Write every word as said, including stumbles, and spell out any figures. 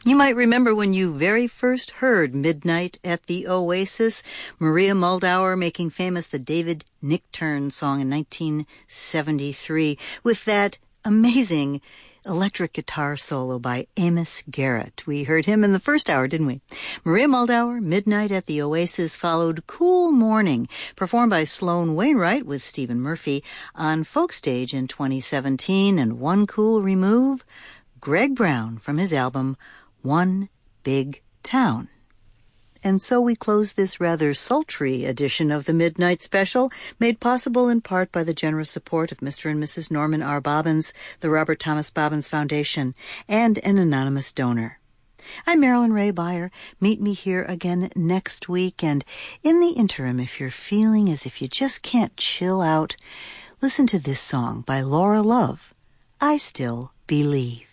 You might remember when you very first heard Midnight at the Oasis, Maria Muldaur making famous the David Nichtern song in nineteen seventy-three with that amazing electric guitar solo by Amos Garrett. We heard him in the first hour, didn't we? Maria Muldaur, Midnight at the Oasis, followed Cool Morning, performed by Sloan Wainwright with Stephen Murphy on Folk Stage in twenty seventeen, and One Cool Remove, Greg Brown from his album One Big Town. And so we close this rather sultry edition of the Midnight Special, made possible in part by the generous support of Mister and Missus Norman R. Bobbins, the Robert Thomas Bobbins Foundation, and an anonymous donor. I'm Marilyn Ray Beyer. Meet me here again next week, and in the interim, if you're feeling as if you just can't chill out, listen to this song by Laura Love, I Still Believe.